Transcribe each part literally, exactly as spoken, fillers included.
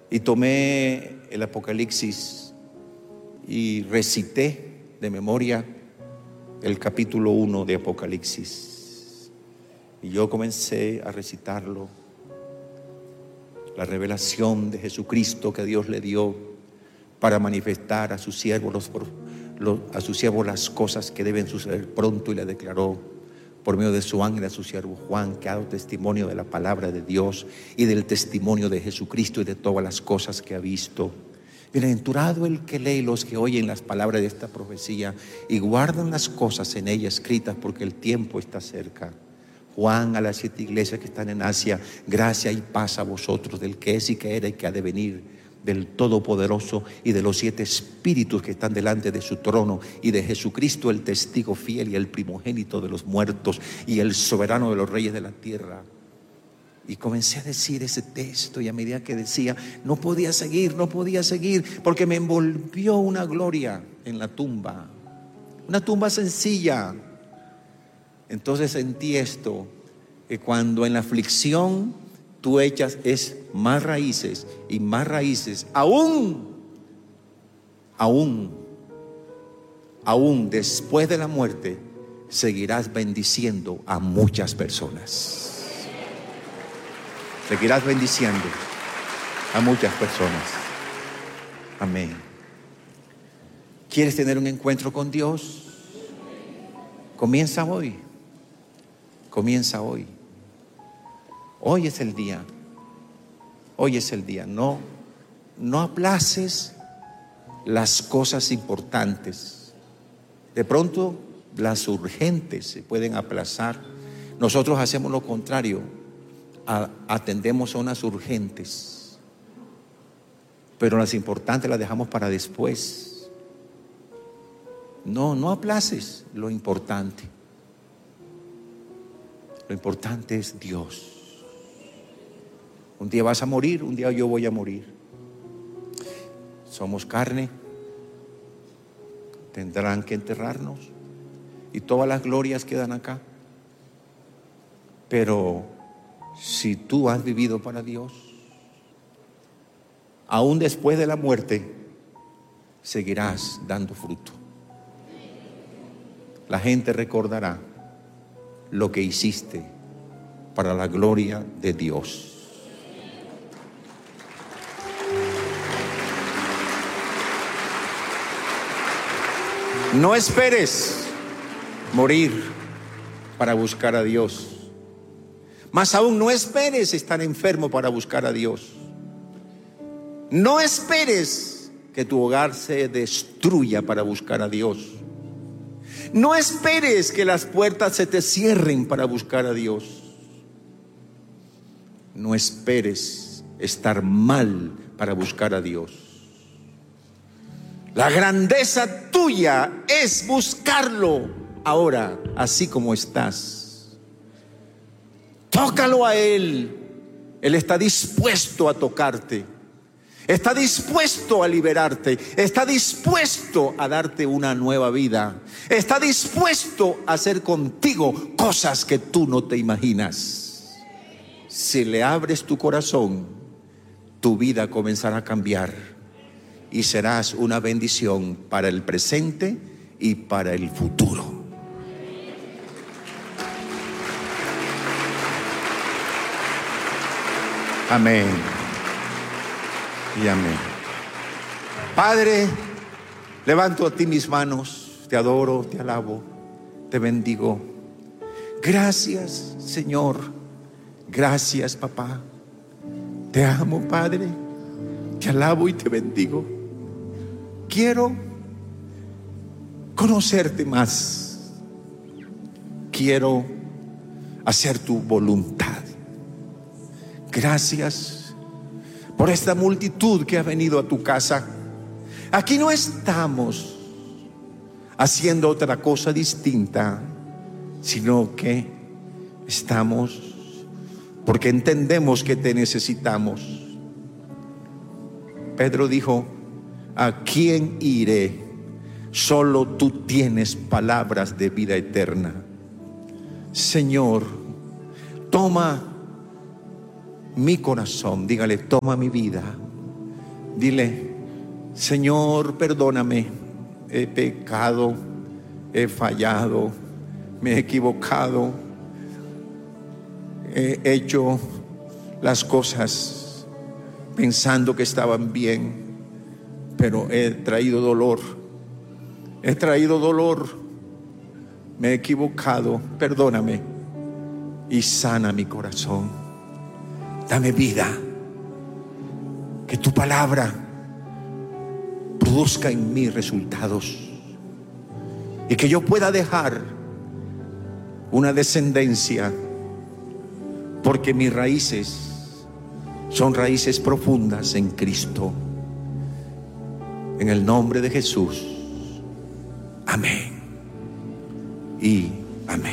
y tomé el Apocalipsis y recité de memoria el capítulo uno de Apocalipsis. Y yo comencé a recitarlo, la revelación de Jesucristo que Dios le dio para manifestar a sus siervos, los, los, a sus siervos las cosas que deben suceder pronto, y le declaró por medio de su ángel a su siervo Juan, que ha dado testimonio de la palabra de Dios y del testimonio de Jesucristo y de todas las cosas que ha visto. Bienaventurado el que lee y los que oyen las palabras de esta profecía y guardan las cosas en ella escritas, porque el tiempo está cerca. Juan, a las siete iglesias que están en Asia, gracia y paz a vosotros, del que es y que era y que ha de venir, del Todopoderoso y de los siete espíritus que están delante de su trono, y de Jesucristo el testigo fiel y el primogénito de los muertos y el soberano de los reyes de la tierra. Y comencé a decir ese texto, y a medida que decía, no podía seguir, no podía seguir, porque me envolvió una gloria en la tumba, una tumba sencilla. Entonces sentí esto, que cuando en la aflicción tú echas es más raíces y más raíces, aún, aún, aún después de la muerte, seguirás bendiciendo a muchas personas. Seguirás bendiciendo a muchas personas. Amén. ¿Quieres tener un encuentro con Dios? Comienza hoy. Comienza hoy. Hoy es el día. Hoy es el día. No, no aplaces las cosas importantes. De pronto las urgentes se pueden aplazar. Nosotros hacemos lo contrario. A, atendemos a unas urgentes, pero las importantes las dejamos para después. No, no aplaces lo importante. Lo importante es Dios. Un día vas a morir, un día yo voy a morir. Somos carne, tendrán que enterrarnos y todas las glorias quedan acá. Pero si tú has vivido para Dios, aún después de la muerte seguirás dando fruto. La gente recordará lo que hiciste para la gloria de Dios. No esperes morir para buscar a Dios. Más aún, no esperes estar enfermo para buscar a Dios. No esperes que tu hogar se destruya para buscar a Dios. No esperes que las puertas se te cierren para buscar a Dios. No esperes estar mal para buscar a Dios. La grandeza tuya es buscarlo ahora, así como estás. Tócalo a Él. Él está dispuesto a tocarte. Está dispuesto a liberarte. Está dispuesto a darte una nueva vida. Está dispuesto a hacer contigo cosas que tú no te imaginas. Si le abres tu corazón, tu vida comenzará a cambiar y serás una bendición para el presente y para el futuro. Amén y amén. Padre, levanto a ti mis manos, te adoro, te alabo, te bendigo. Gracias, Señor. Gracias, papá. Te amo, Padre. Te alabo y te bendigo. Quiero conocerte más. Quiero hacer tu voluntad. Gracias por esta multitud que ha venido a tu casa. Aquí no estamos haciendo otra cosa distinta, sino que estamos porque entendemos que te necesitamos. Pedro dijo: ¿a quién iré? Solo tú tienes palabras de vida eterna. Señor, toma mi corazón, dígale, toma mi vida, Dile: Señor, perdóname, he pecado, he fallado, me he equivocado, he hecho las cosas pensando que estaban bien, pero he traído dolor, he traído dolor, me he equivocado, perdóname y sana mi corazón. Dame vida, que tu palabra produzca en mí resultados y que yo pueda dejar una descendencia, porque mis raíces son raíces profundas en Cristo. En el nombre de Jesús, amén y amén.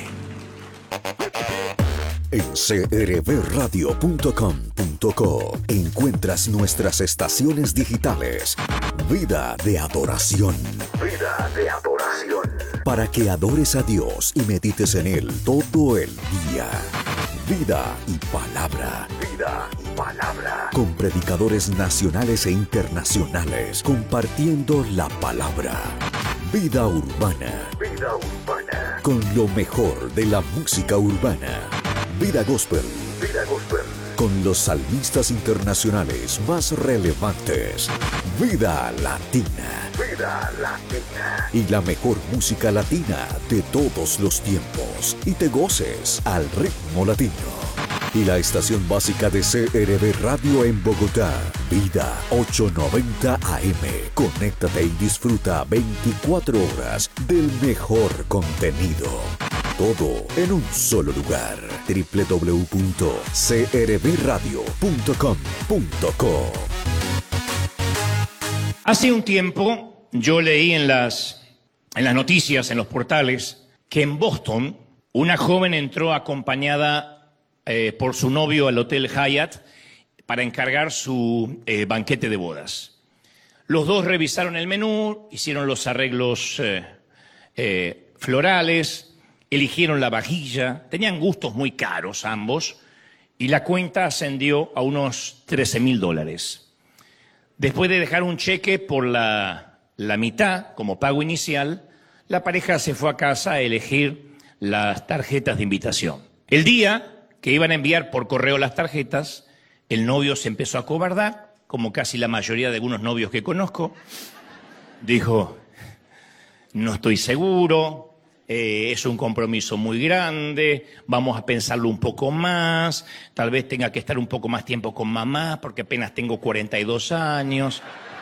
En c r b radio punto com punto co encuentras nuestras estaciones digitales. Vida de adoración. Vida de adoración. Para que adores a Dios y medites en Él todo el día. Vida y palabra. Vida y palabra. Con predicadores nacionales e internacionales compartiendo la palabra. Vida urbana. Vida urbana. Con lo mejor de la música urbana. Vida gospel. Vida gospel. Con los salmistas internacionales más relevantes. Vida latina. Vida latina. Y la mejor música latina de todos los tiempos. Y te goces al ritmo latino. Y la estación básica de C R B Radio en Bogotá. Vida ochocientos noventa A M. Conéctate y disfruta veinticuatro horas del mejor contenido. Todo en un solo lugar. doble u doble u doble u punto c r b radio punto com punto co. Hace un tiempo yo leí en las, en las noticias, en los portales, que en Boston una joven entró acompañada eh, por su novio al Hotel Hyatt para encargar su eh, banquete de bodas. Los dos revisaron el menú, hicieron los arreglos eh, eh, florales, eligieron la vajilla, tenían gustos muy caros ambos, y la cuenta ascendió a unos trece mil dólares. Después de dejar un cheque por la, la mitad como pago inicial, la pareja se fue a casa a elegir las tarjetas de invitación. El día que iban a enviar por correo las tarjetas, el novio se empezó a acobardar, como casi la mayoría de algunos novios que conozco. Dijo: no estoy seguro. Eh, es un compromiso muy grande, vamos a pensarlo un poco más, tal vez tenga que estar un poco más tiempo con mamá porque apenas tengo cuarenta y dos años.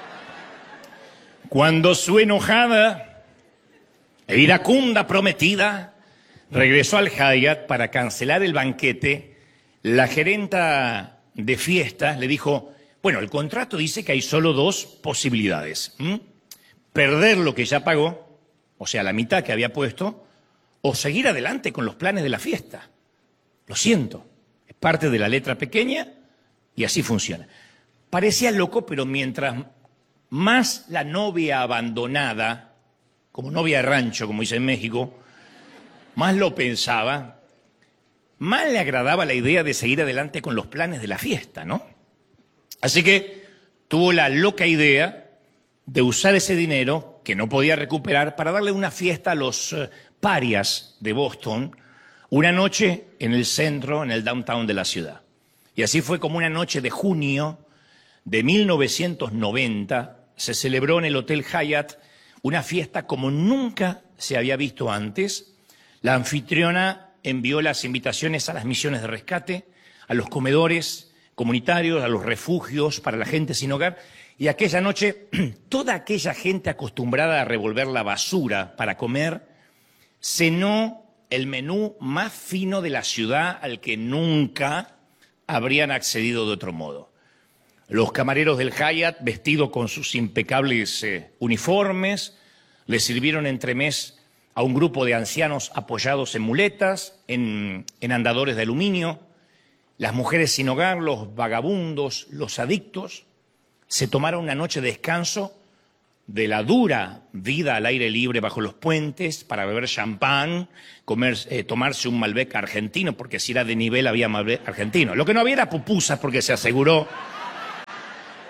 Cuando su enojada e iracunda prometida regresó al Hyatt para cancelar el banquete, la gerenta de fiestas le dijo: bueno, el contrato dice que hay solo dos posibilidades. ¿Mm? Perder lo que ya pagó, o sea, la mitad que había puesto, o seguir adelante con los planes de la fiesta. Lo siento, es parte de la letra pequeña y así funciona. Parecía loco, pero mientras más la novia abandonada, como novia de rancho, como dice en México, más lo pensaba, más le agradaba la idea de seguir adelante con los planes de la fiesta, ¿no? Así que tuvo la loca idea de usar ese dinero que no podía recuperar para darle una fiesta a los uh, parias de Boston, una noche en el centro, en el downtown de la ciudad. Y así fue como una noche de junio de mil novecientos noventa se celebró en el Hotel Hyatt una fiesta como nunca se había visto antes. La anfitriona envió las invitaciones a las misiones de rescate, a los comedores comunitarios, a los refugios para la gente sin hogar. Y aquella noche, toda aquella gente acostumbrada a revolver la basura para comer, cenó el menú más fino de la ciudad al que nunca habrían accedido de otro modo. Los camareros del Hyatt, vestidos con sus impecables eh, uniformes, le sirvieron entremés a un grupo de ancianos apoyados en muletas, en, en andadores de aluminio. Las mujeres sin hogar, los vagabundos, los adictos, se tomaron una noche de descanso de la dura vida al aire libre bajo los puentes para beber champán, comer, eh, tomarse un Malbec argentino, porque si era de nivel había Malbec argentino. Lo que no había era pupusas, porque se aseguró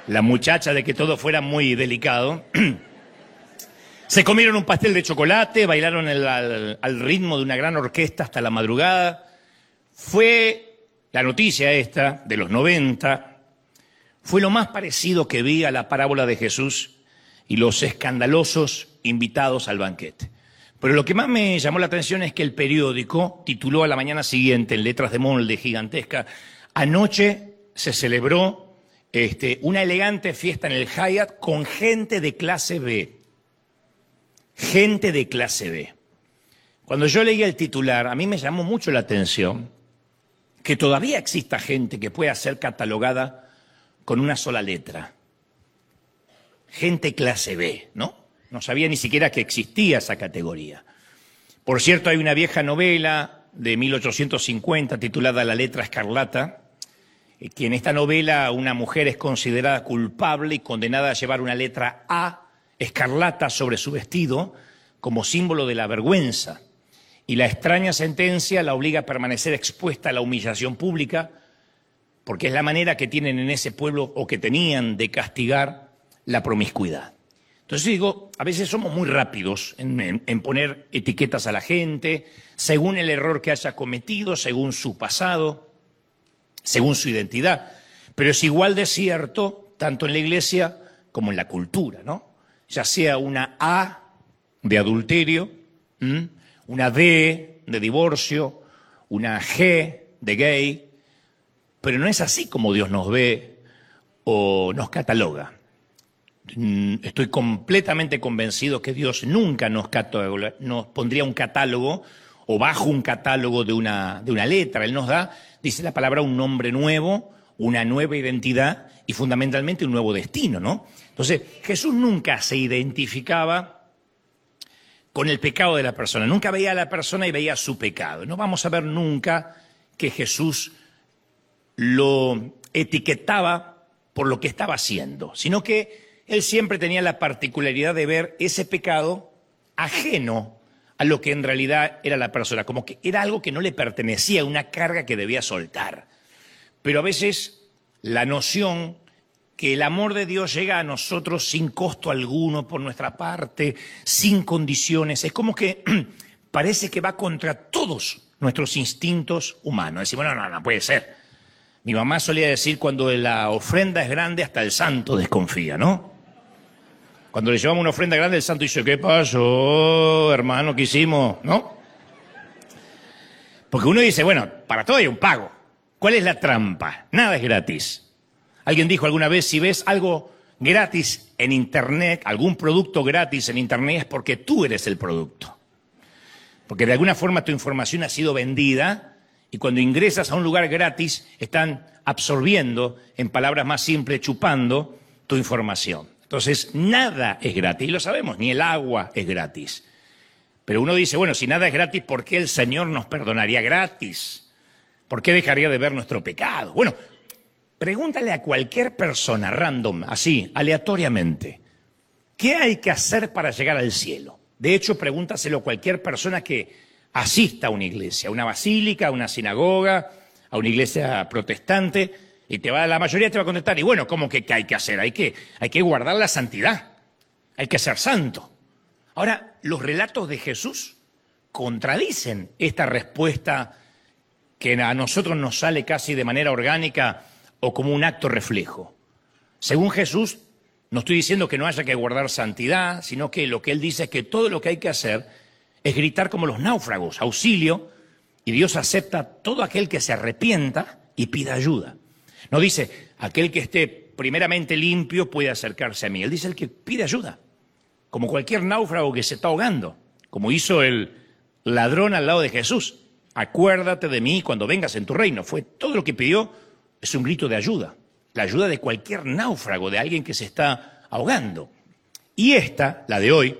la muchacha de que todo fuera muy delicado. Se comieron un pastel de chocolate, bailaron el, al, al ritmo de una gran orquesta hasta la madrugada. Fue la noticia esta de los noventa, fue lo más parecido que vi a la parábola de Jesús y los escandalosos invitados al banquete. Pero lo que más me llamó la atención es que el periódico tituló a la mañana siguiente, en letras de molde gigantesca, anoche se celebró este, una elegante fiesta en el Hyatt con gente de clase B. Gente de clase B. Cuando yo leía el titular, a mí me llamó mucho la atención que todavía exista gente que pueda ser catalogada con una sola letra. Gente clase B, ¿no? No sabía ni siquiera que existía esa categoría. Por cierto, hay una vieja novela de mil ochocientos cincuenta titulada La letra escarlata, que en esta novela una mujer es considerada culpable y condenada a llevar una letra A escarlata sobre su vestido como símbolo de la vergüenza. Y la extraña sentencia la obliga a permanecer expuesta a la humillación pública, porque es la manera que tienen en ese pueblo, o que tenían, de castigar la promiscuidad. Entonces digo, a veces somos muy rápidos en, en, en poner etiquetas a la gente, según el error que haya cometido, según su pasado, según su identidad. Pero es igual de cierto, tanto en la iglesia como en la cultura, ¿no? Ya sea una A de adulterio, ¿m? una D de divorcio, una G de gay, pero no es así como Dios nos ve o nos cataloga. Estoy completamente convencido que Dios nunca nos, cataloga, nos pondría un catálogo o bajo un catálogo de una, de una letra. Él nos da, dice la palabra, un nombre nuevo, una nueva identidad y fundamentalmente un nuevo destino, ¿no? Entonces, Jesús nunca se identificaba con el pecado de la persona, nunca veía a la persona y veía su pecado. No vamos a ver nunca que Jesús lo etiquetaba por lo que estaba haciendo, sino que él siempre tenía la particularidad de ver ese pecado ajeno a lo que en realidad era la persona, como que era algo que no le pertenecía, una carga que debía soltar. Pero a veces la noción que el amor de Dios llega a nosotros sin costo alguno por nuestra parte, sin condiciones, es como que parece que va contra todos nuestros instintos humanos. Decir, bueno, no, no puede ser. Mi mamá solía decir, cuando la ofrenda es grande, hasta el santo desconfía, ¿no? Cuando le llevamos una ofrenda grande, el santo dice, ¿qué pasó, hermano? ¿Qué hicimos? ¿No? Porque uno dice, bueno, para todo hay un pago. ¿Cuál es la trampa? Nada es gratis. Alguien dijo alguna vez, si ves algo gratis en Internet, algún producto gratis en Internet, es porque tú eres el producto. Porque de alguna forma tu información ha sido vendida y cuando ingresas a un lugar gratis están absorbiendo, en palabras más simples, chupando tu información. Entonces, nada es gratis, y lo sabemos, ni el agua es gratis. Pero uno dice, bueno, si nada es gratis, ¿por qué el Señor nos perdonaría gratis? ¿Por qué dejaría de ver nuestro pecado? Bueno, pregúntale a cualquier persona random, así, aleatoriamente, ¿qué hay que hacer para llegar al cielo? De hecho, pregúntaselo a cualquier persona que asista a una iglesia, a una basílica, a una sinagoga, a una iglesia protestante, y te va, la mayoría te va a contestar, y bueno, ¿cómo que qué hay que hacer? Hay que, hay que guardar la santidad, hay que ser santo. Ahora, los relatos de Jesús contradicen esta respuesta que a nosotros nos sale casi de manera orgánica o como un acto reflejo. Según Jesús, no estoy diciendo que no haya que guardar santidad, sino que lo que él dice es que todo lo que hay que hacer es gritar como los náufragos, auxilio, y Dios acepta todo aquel que se arrepienta y pida ayuda. No dice, aquel que esté primeramente limpio puede acercarse a mí. Él dice, el que pide ayuda, como cualquier náufrago que se está ahogando, como hizo el ladrón al lado de Jesús. Acuérdate de mí cuando vengas en tu reino. Fue todo lo que pidió, es un grito de ayuda. La ayuda de cualquier náufrago, de alguien que se está ahogando. Y esta, la de hoy,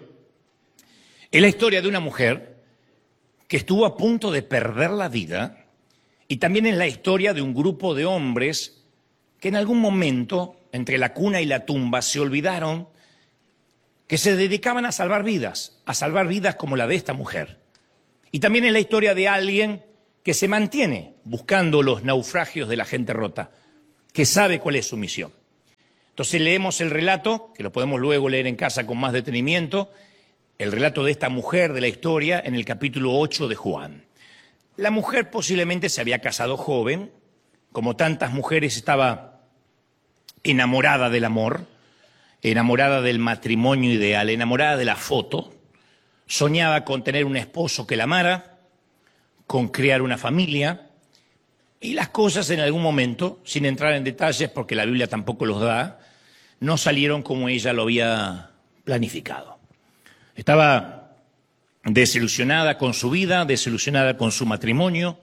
es la historia de una mujer que estuvo a punto de perder la vida, y también es la historia de un grupo de hombres que en algún momento, entre la cuna y la tumba, se olvidaron que se dedicaban a salvar vidas, a salvar vidas como la de esta mujer. Y también es la historia de alguien que se mantiene buscando los naufragios de la gente rota, que sabe cuál es su misión. Entonces leemos el relato, que lo podemos luego leer en casa con más detenimiento, el relato de esta mujer de la historia en el capítulo ocho de Juan. La mujer posiblemente se había casado joven, como tantas mujeres estaba enamorada del amor, enamorada del matrimonio ideal, enamorada de la foto, soñaba con tener un esposo que la amara, con crear una familia, y las cosas en algún momento, sin entrar en detalles porque la Biblia tampoco los da, no salieron como ella lo había planificado. Estaba desilusionada con su vida, desilusionada con su matrimonio.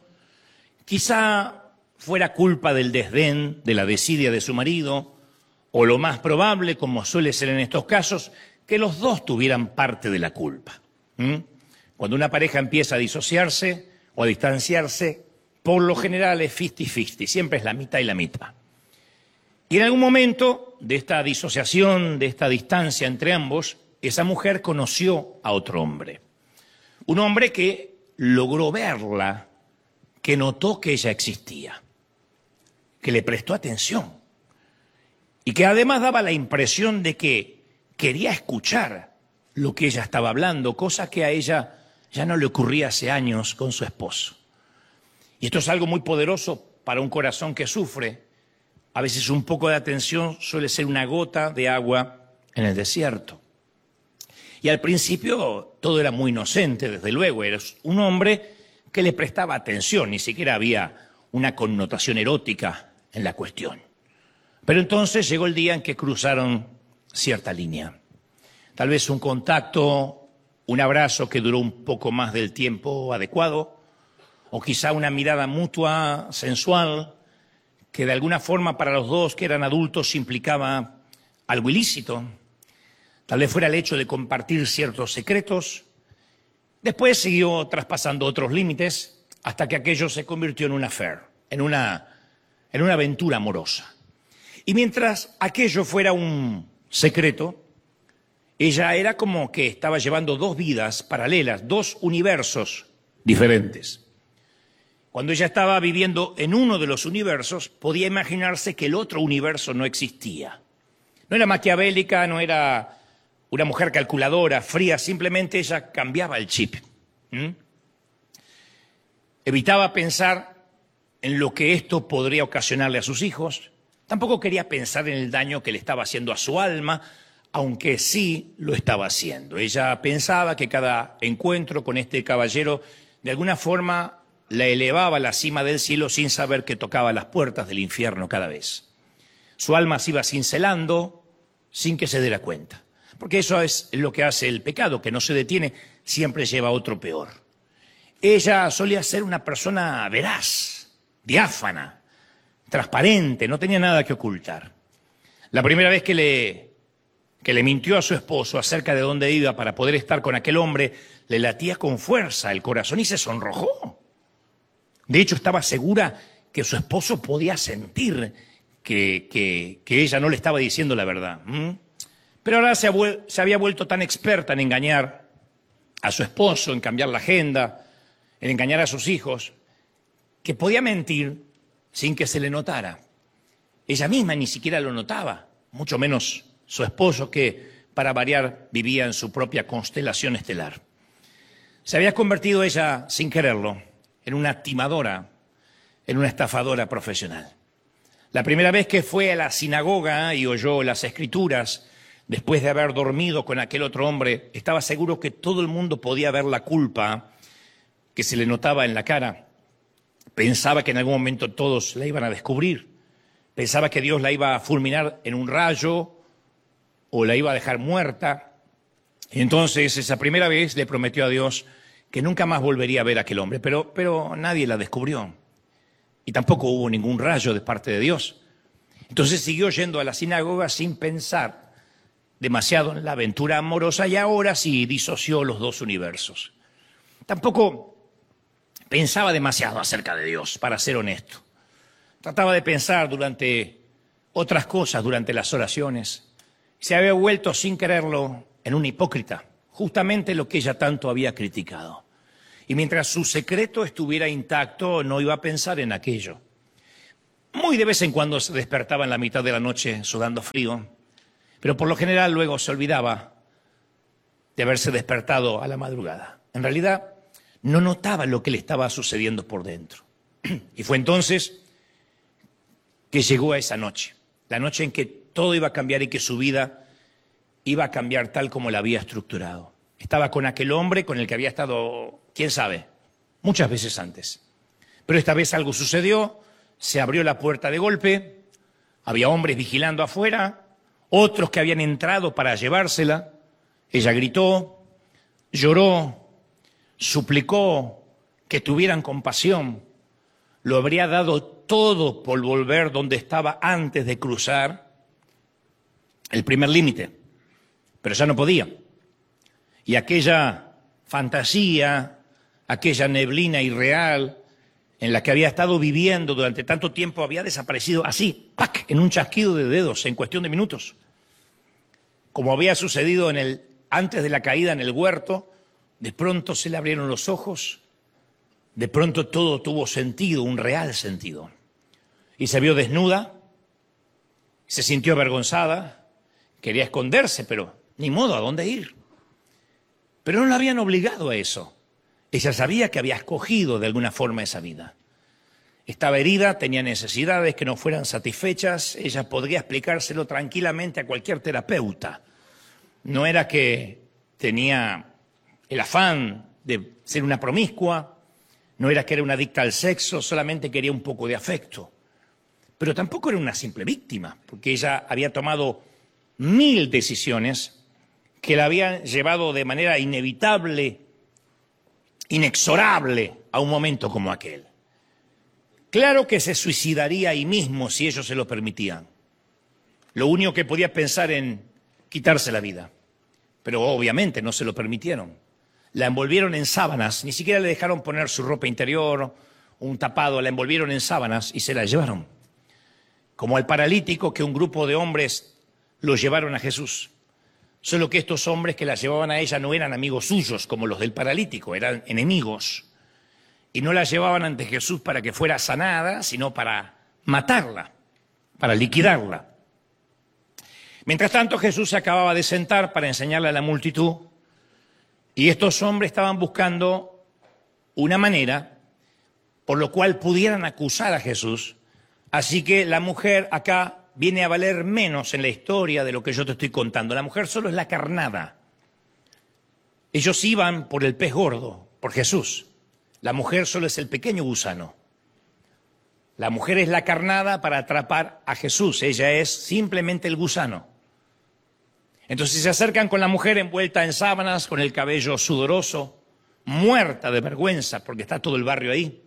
Quizá fuera culpa del desdén, de la desidia de su marido, o lo más probable, como suele ser en estos casos, que los dos tuvieran parte de la culpa. ¿Mm? Cuando una pareja empieza a disociarse o a distanciarse, por lo general es cincuenta cincuenta, siempre es la mitad y la mitad. Y en algún momento de esta disociación, de esta distancia entre ambos, esa mujer conoció a otro hombre. Un hombre que logró verla, que notó que ella existía, que le prestó atención y que además daba la impresión de que quería escuchar lo que ella estaba hablando, cosa que a ella ya no le ocurría hace años con su esposo. Y esto es algo muy poderoso para un corazón que sufre. A veces un poco de atención suele ser una gota de agua en el desierto. Y al principio todo era muy inocente, desde luego. Era un hombre que le prestaba atención, ni siquiera había una connotación erótica en la cuestión. Pero entonces llegó el día en que cruzaron cierta línea. Tal vez un contacto, un abrazo que duró un poco más del tiempo adecuado, o quizá una mirada mutua, sensual, que de alguna forma para los dos que eran adultos implicaba algo ilícito. Tal vez fuera el hecho de compartir ciertos secretos. Después siguió traspasando otros límites hasta que aquello se convirtió en un affair, en una, en una aventura amorosa. Y mientras aquello fuera un secreto, ella era como que estaba llevando dos vidas paralelas, dos universos diferentes. Cuando ella estaba viviendo en uno de los universos, podía imaginarse que el otro universo no existía. No era maquiavélica, no era una mujer calculadora, fría, simplemente ella cambiaba el chip. ¿Mm? Evitaba pensar en lo que esto podría ocasionarle a sus hijos. Tampoco quería pensar en el daño que le estaba haciendo a su alma, aunque sí lo estaba haciendo. Ella pensaba que cada encuentro con este caballero de alguna forma la elevaba a la cima del cielo sin saber que tocaba las puertas del infierno cada vez. Su alma se iba cincelando sin que se diera cuenta. Porque eso es lo que hace el pecado, que no se detiene, siempre lleva a otro peor. Ella solía ser una persona veraz, diáfana, transparente, no tenía nada que ocultar. La primera vez que le, que le mintió a su esposo acerca de dónde iba para poder estar con aquel hombre, le latía con fuerza el corazón y se sonrojó. De hecho, estaba segura que su esposo podía sentir que, que, que ella no le estaba diciendo la verdad. ¿Mm? Pero ahora se, se había vuelto tan experta en engañar a su esposo, en cambiar la agenda, en engañar a sus hijos, que podía mentir sin que se le notara. Ella misma ni siquiera lo notaba, mucho menos su esposo, que para variar vivía en su propia constelación estelar. Se había convertido ella, sin quererlo, en una timadora, en una estafadora profesional. La primera vez que fue a la sinagoga y oyó las escrituras, después de haber dormido con aquel otro hombre, estaba seguro que todo el mundo podía ver la culpa que se le notaba en la cara. Pensaba que en algún momento todos la iban a descubrir. Pensaba que Dios la iba a fulminar en un rayo o la iba a dejar muerta. Y entonces esa primera vez le prometió a Dios que nunca más volvería a ver a aquel hombre, pero, pero nadie la descubrió. Y tampoco hubo ningún rayo de parte de Dios. Entonces siguió yendo a la sinagoga sin pensar demasiado en la aventura amorosa y ahora sí disoció los dos universos. Tampoco pensaba demasiado acerca de Dios, para ser honesto. Trataba de pensar durante otras cosas, durante las oraciones. Se había vuelto sin quererlo en una hipócrita, justamente lo que ella tanto había criticado. Y mientras su secreto estuviera intacto, no iba a pensar en aquello. Muy de vez en cuando se despertaba en la mitad de la noche sudando frío, pero por lo general luego se olvidaba de haberse despertado a la madrugada. En realidad no notaba lo que le estaba sucediendo por dentro. Y fue entonces que llegó a esa noche, la noche en que todo iba a cambiar y que su vida iba a cambiar tal como la había estructurado. Estaba con aquel hombre con el que había estado, quién sabe, muchas veces antes. Pero esta vez algo sucedió, se abrió la puerta de golpe, había hombres vigilando afuera, otros que habían entrado para llevársela. Ella gritó, lloró, suplicó que tuvieran compasión. Lo habría dado todo por volver donde estaba antes de cruzar el primer límite, pero ya no podía. Y aquella fantasía, aquella neblina irreal en la que había estado viviendo durante tanto tiempo había desaparecido así, ¡pac!, en un chasquido de dedos, en cuestión de minutos. Como había sucedido en el, antes de la caída en el huerto, de pronto se le abrieron los ojos, de pronto todo tuvo sentido, un real sentido. Y se vio desnuda, se sintió avergonzada, quería esconderse, pero ni modo, ¿a dónde ir? Pero no la habían obligado a eso. Ella sabía que había escogido de alguna forma esa vida. Estaba herida, tenía necesidades que no fueran satisfechas, ella podría explicárselo tranquilamente a cualquier terapeuta. No era que tenía el afán de ser una promiscua, no era que era una adicta al sexo, solamente quería un poco de afecto. Pero tampoco era una simple víctima, porque ella había tomado mil decisiones que la habían llevado de manera inevitable, inexorable, a un momento como aquel. Claro que se suicidaría ahí mismo si ellos se lo permitían. Lo único que podía pensar en quitarse la vida. Pero obviamente no se lo permitieron. La envolvieron en sábanas, ni siquiera le dejaron poner su ropa interior, un tapado, la envolvieron en sábanas y se la llevaron. Como al paralítico que un grupo de hombres lo llevaron a Jesús. Solo que estos hombres que la llevaban a ella no eran amigos suyos como los del paralítico, eran enemigos. Y no la llevaban ante Jesús para que fuera sanada, sino para matarla, para liquidarla. Mientras tanto, Jesús se acababa de sentar para enseñarle a la multitud y estos hombres estaban buscando una manera por lo cual pudieran acusar a Jesús. Así que la mujer acá viene a valer menos en la historia de lo que yo te estoy contando. La mujer solo es la carnada. Ellos iban por el pez gordo, por Jesús. La mujer solo es el pequeño gusano. La mujer es la carnada para atrapar a Jesús. Ella es simplemente el gusano. Entonces se acercan con la mujer envuelta en sábanas, con el cabello sudoroso, muerta de vergüenza porque está todo el barrio ahí.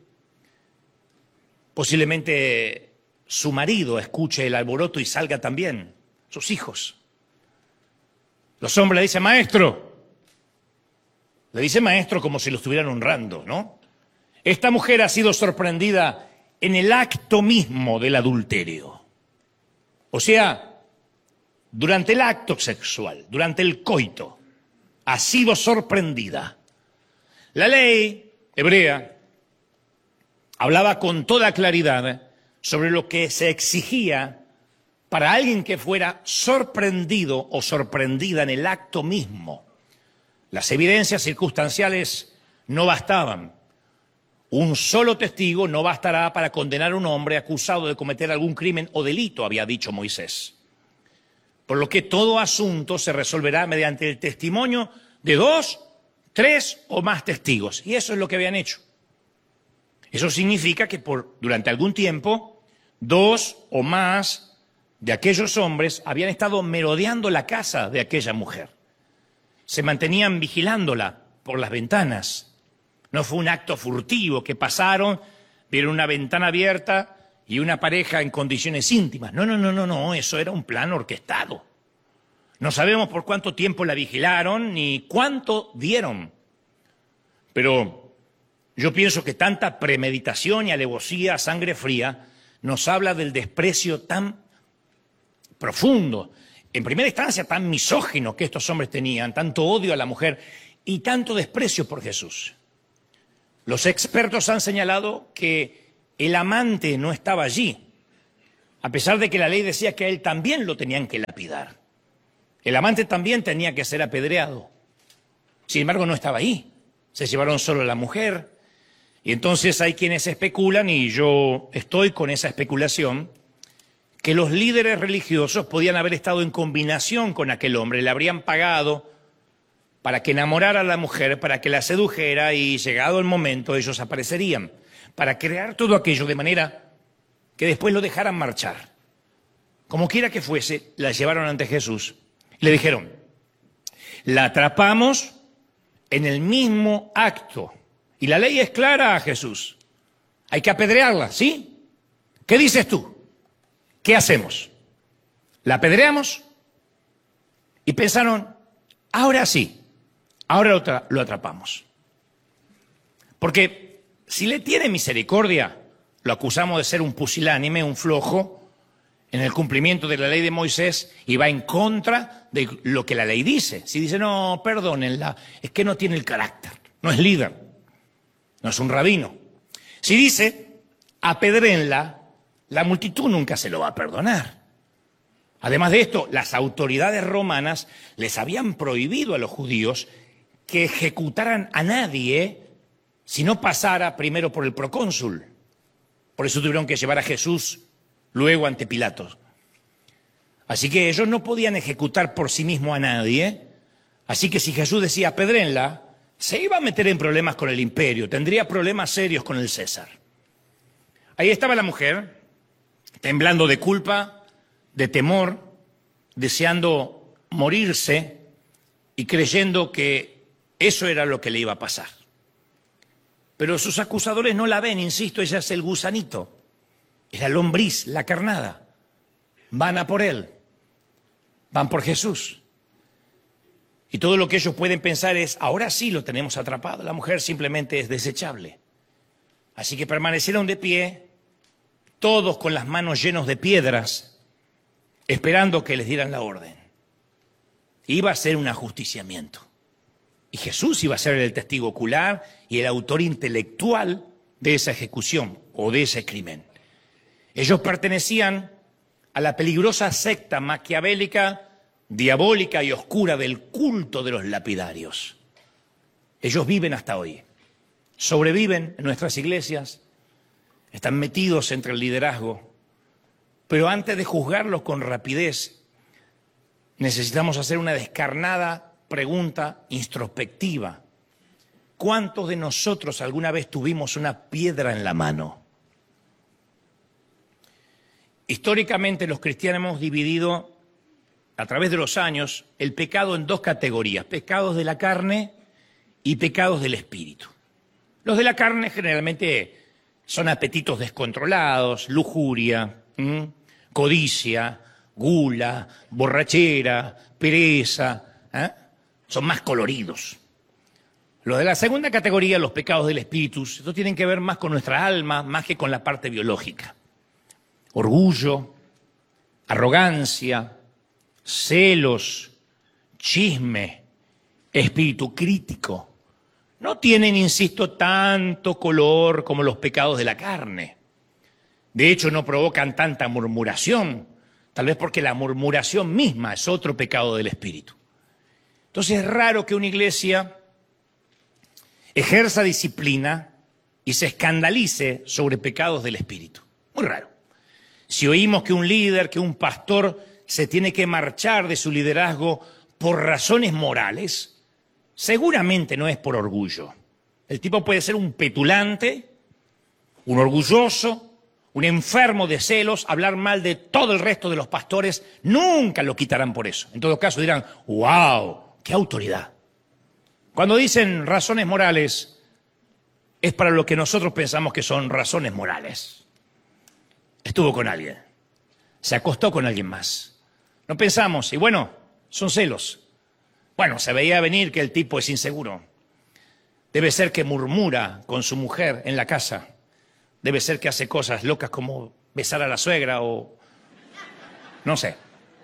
Posiblemente su marido escuche el alboroto y salga también, sus hijos. Los hombres le dicen, maestro. Le dice maestro como si lo estuvieran honrando, ¿no? Esta mujer ha sido sorprendida en el acto mismo del adulterio. O sea, durante el acto sexual, durante el coito, ha sido sorprendida. La ley hebrea hablaba con toda claridad sobre lo que se exigía para alguien que fuera sorprendido o sorprendida en el acto mismo. Las evidencias circunstanciales no bastaban. Un solo testigo no bastará para condenar a un hombre acusado de cometer algún crimen o delito, había dicho Moisés. Por lo que todo asunto se resolverá mediante el testimonio de dos, tres o más testigos. Y eso es lo que habían hecho. Eso significa que por, durante algún tiempo, dos o más de aquellos hombres habían estado merodeando la casa de aquella mujer. Se mantenían vigilándola por las ventanas. No fue un acto furtivo que pasaron, vieron una ventana abierta y una pareja en condiciones íntimas. No, no, no, no, no, eso era un plan orquestado. No sabemos por cuánto tiempo la vigilaron ni cuánto dieron. Pero yo pienso que tanta premeditación y alevosía, sangre fría, nos habla del desprecio tan profundo, en primera instancia tan misógino que estos hombres tenían, tanto odio a la mujer y tanto desprecio por Jesús. Los expertos han señalado que el amante no estaba allí, a pesar de que la ley decía que a él también lo tenían que lapidar. El amante también tenía que ser apedreado. Sin embargo, no estaba ahí. Se llevaron solo a la mujer. Y entonces hay quienes especulan, y yo estoy con esa especulación, que los líderes religiosos podían haber estado en combinación con aquel hombre, le habrían pagado para que enamorara a la mujer, para que la sedujera, y llegado el momento ellos aparecerían, para crear todo aquello de manera que después lo dejaran marchar. Como quiera que fuese, la llevaron ante Jesús y le dijeron, la atrapamos en el mismo acto. Y la ley es clara a Jesús. Hay que apedrearla, ¿sí? ¿Qué dices tú? ¿Qué hacemos? ¿La apedreamos? Y pensaron, ahora sí, ahora lo, tra- lo atrapamos. Porque si le tiene misericordia, lo acusamos de ser un pusilánime, un flojo, en el cumplimiento de la ley de Moisés, y va en contra de lo que la ley dice. Si dice, no, perdónenla, es que no tiene el carácter, no es líder, no es un rabino. Si dice, apedréenla, la multitud nunca se lo va a perdonar. Además de esto, las autoridades romanas les habían prohibido a los judíos que ejecutaran a nadie si no pasara primero por el procónsul. Por eso tuvieron que llevar a Jesús luego ante Pilato. Así que ellos no podían ejecutar por sí mismos a nadie. Así que si Jesús decía apedréenla, se iba a meter en problemas con el imperio, tendría problemas serios con el César. Ahí estaba la mujer, temblando de culpa, de temor, deseando morirse y creyendo que eso era lo que le iba a pasar. Pero sus acusadores no la ven, insisto, ella es el gusanito, es la lombriz, la carnada. Van a por él, van por Jesús. Y todo lo que ellos pueden pensar es, ahora sí lo tenemos atrapado, la mujer simplemente es desechable. Así que permanecieron de pie, todos con las manos llenos de piedras, esperando que les dieran la orden. Iba a ser un ajusticiamiento. Y Jesús iba a ser el testigo ocular y el autor intelectual de esa ejecución o de ese crimen. Ellos pertenecían a la peligrosa secta maquiavélica, diabólica y oscura del culto de los lapidarios. Ellos viven hasta hoy, sobreviven en nuestras iglesias, están metidos entre el liderazgo, pero antes de juzgarlos con rapidez, necesitamos hacer una descarnada pregunta introspectiva. ¿Cuántos de nosotros alguna vez tuvimos una piedra en la mano? Históricamente los cristianos hemos dividido a través de los años el pecado en dos categorías, pecados de la carne y pecados del espíritu. Los de la carne generalmente son apetitos descontrolados, lujuria, ¿m? codicia, gula, borrachera, pereza, ¿eh? Son más coloridos. Los de la segunda categoría, los pecados del espíritu, estos tienen que ver más con nuestra alma, más que con la parte biológica. Orgullo, arrogancia, celos, chisme, espíritu crítico. No tienen, insisto, tanto color como los pecados de la carne. De hecho, no provocan tanta murmuración, tal vez porque la murmuración misma es otro pecado del espíritu. Entonces es raro que una iglesia ejerza disciplina y se escandalice sobre pecados del espíritu. Muy raro. Si oímos que un líder, que un pastor se tiene que marchar de su liderazgo por razones morales, seguramente no es por orgullo. El tipo puede ser un petulante, un orgulloso, un enfermo de celos, hablar mal de todo el resto de los pastores, nunca lo quitarán por eso. En todo caso dirán, ¡wow! ¡Qué autoridad! Cuando dicen razones morales, es para lo que nosotros pensamos que son razones morales. Estuvo con alguien, se acostó con alguien más. No pensamos, y bueno, son celos. Bueno, se veía venir que el tipo es inseguro. Debe ser que murmura con su mujer en la casa. Debe ser que hace cosas locas como besar a la suegra o... no sé.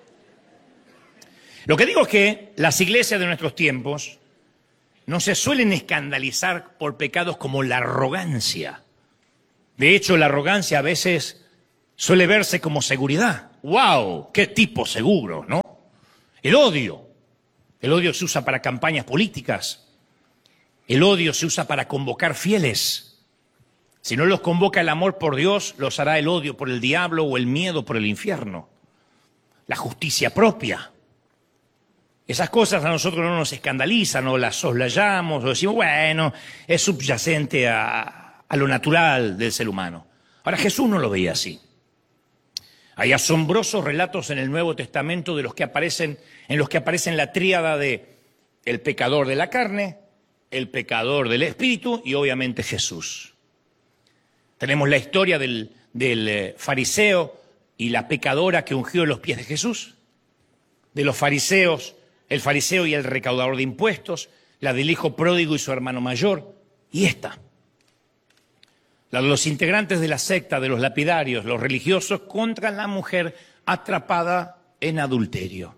Lo que digo es que las iglesias de nuestros tiempos no se suelen escandalizar por pecados como la arrogancia. De hecho, la arrogancia a veces suele verse como seguridad. ¡Wow! ¡Qué tipo seguro!, ¿no? El odio. El odio se usa para campañas políticas. El odio se usa para convocar fieles. Si no los convoca el amor por Dios, los hará el odio por el diablo o el miedo por el infierno. La justicia propia. Esas cosas a nosotros no nos escandalizan, o las soslayamos, o decimos, bueno, es subyacente a, a lo natural del ser humano. Ahora, Jesús no lo veía así. Hay asombrosos relatos en el Nuevo Testamento de los que aparecen, en los que aparecen la tríada de el pecador de la carne, el pecador del espíritu y obviamente Jesús. Tenemos la historia del, del eh, fariseo y la pecadora que ungió los pies de Jesús, de los fariseos, el fariseo y el recaudador de impuestos, la del hijo pródigo y su hermano mayor, y esta, la de los integrantes de la secta de los lapidarios, los religiosos, contra la mujer atrapada en adulterio.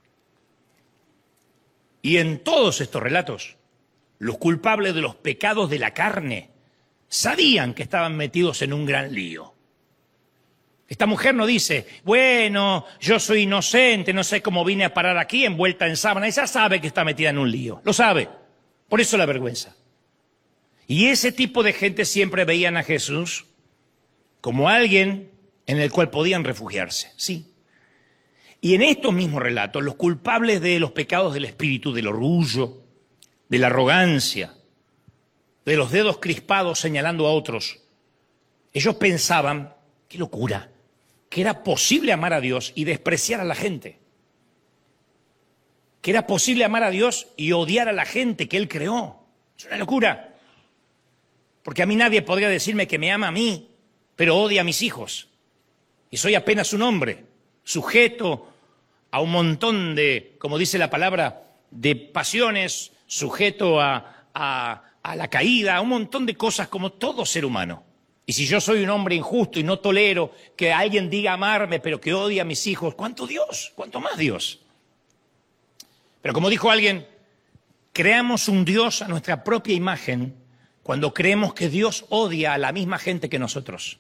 Y en todos estos relatos, los culpables de los pecados de la carne sabían que estaban metidos en un gran lío. Esta mujer no dice, bueno, yo soy inocente, no sé cómo vine a parar aquí envuelta en sábana. Ella sabe que está metida en un lío, lo sabe, por eso la vergüenza. Y ese tipo de gente siempre veían a Jesús como alguien en el cual podían refugiarse, sí. Y en estos mismos relatos, los culpables de los pecados del espíritu, del orgullo, de la arrogancia, de los dedos crispados señalando a otros, ellos pensaban, qué locura, que era posible amar a Dios y despreciar a la gente. Que era posible amar a Dios y odiar a la gente que Él creó. Es una locura. Porque a mí nadie podría decirme que me ama a mí, pero odia a mis hijos. Y soy apenas un hombre, sujeto a un montón de, como dice la palabra, de pasiones, sujeto a, a, a la caída, a un montón de cosas como todo ser humano. Y si yo soy un hombre injusto y no tolero que alguien diga amarme, pero que odie a mis hijos, ¿cuánto Dios? ¿Cuánto más Dios? Pero como dijo alguien, creamos un Dios a nuestra propia imagen cuando creemos que Dios odia a la misma gente que nosotros.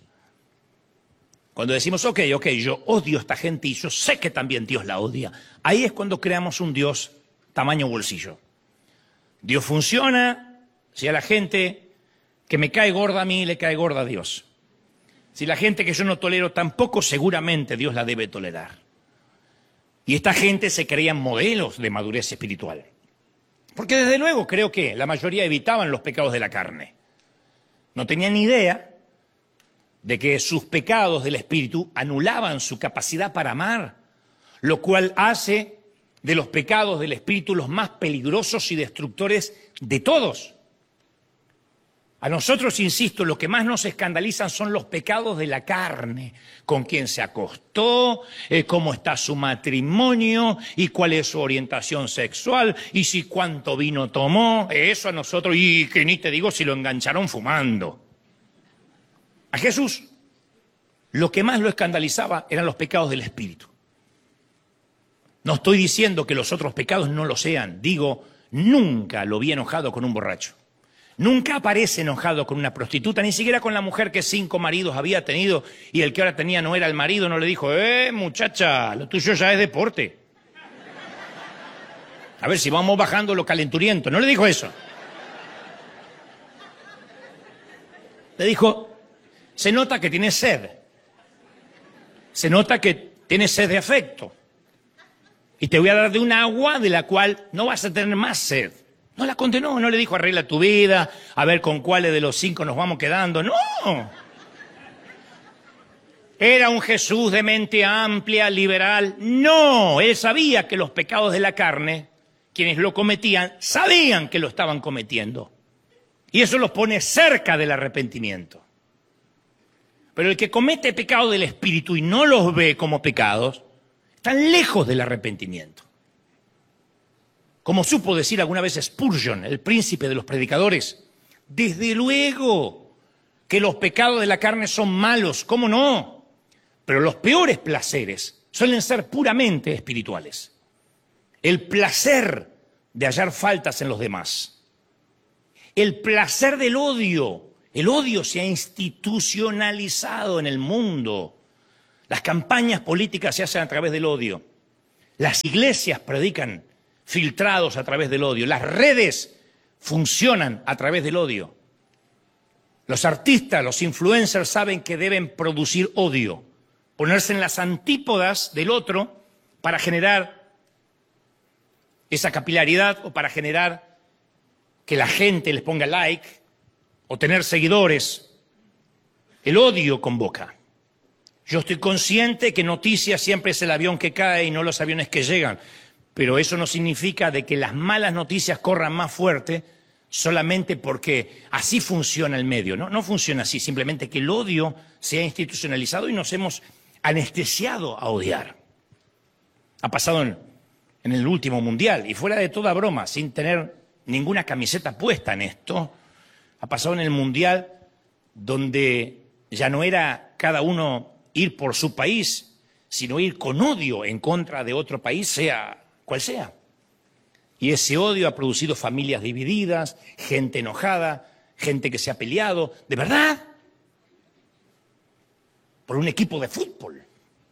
Cuando decimos, ok, ok, yo odio a esta gente y yo sé que también Dios la odia. Ahí es cuando creamos un Dios tamaño bolsillo. Dios funciona si a la gente que me cae gorda a mí le cae gorda a Dios. Si la gente que yo no tolero tampoco, seguramente Dios la debe tolerar. Y esta gente se creían modelos de madurez espiritual. Porque desde luego creo que la mayoría evitaban los pecados de la carne. No tenían ni idea de que sus pecados del espíritu anulaban su capacidad para amar, lo cual hace de los pecados del espíritu los más peligrosos y destructores de todos. A nosotros, insisto, lo que más nos escandalizan son los pecados de la carne, con quién se acostó, eh, cómo está su matrimonio y cuál es su orientación sexual y si cuánto vino tomó, eso a nosotros, y que ni te digo si lo engancharon fumando. A Jesús lo que más lo escandalizaba eran los pecados del espíritu. No estoy diciendo que los otros pecados no lo sean, digo, nunca lo vi enojado con un borracho. Nunca aparece enojado con una prostituta, ni siquiera con la mujer que cinco maridos había tenido y el que ahora tenía no era el marido, no le dijo, eh, muchacha, lo tuyo ya es deporte. A ver si vamos bajando lo calenturiento. No le dijo eso. Le dijo, se nota que tienes sed. Se nota que tienes sed de afecto. Y te voy a dar de un agua de la cual no vas a tener más sed. No la condenó, no le dijo arregla tu vida, a ver con cuáles de los cinco nos vamos quedando. No. ¿Era un Jesús de mente amplia, liberal? No, él sabía que los pecados de la carne, quienes lo cometían, sabían que lo estaban cometiendo. Y eso los pone cerca del arrepentimiento. Pero el que comete pecado del espíritu y no los ve como pecados, están lejos del arrepentimiento. Como supo decir alguna vez Spurgeon, el príncipe de los predicadores, desde luego que los pecados de la carne son malos, ¿cómo no? Pero los peores placeres suelen ser puramente espirituales. El placer de hallar faltas en los demás. El placer del odio. El odio se ha institucionalizado en el mundo. Las campañas políticas se hacen a través del odio. Las iglesias predican filtrados a través del odio. Las redes funcionan a través del odio. Los artistas, los influencers saben que deben producir odio, ponerse en las antípodas del otro para generar esa capilaridad o para generar que la gente les ponga like o tener seguidores. El odio convoca. Yo estoy consciente que noticia siempre es el avión que cae y no los aviones que llegan, pero eso no significa de que las malas noticias corran más fuerte solamente porque así funciona el medio. No, no funciona así, simplemente que el odio se ha institucionalizado y nos hemos anestesiado a odiar. Ha pasado en, en el último mundial, y fuera de toda broma, sin tener ninguna camiseta puesta en esto, ha pasado en el mundial donde ya no era cada uno ir por su país, sino ir con odio en contra de otro país, sea cual sea. Y ese odio ha producido familias divididas, gente enojada, gente que se ha peleado, ¿de verdad? Por un equipo de fútbol.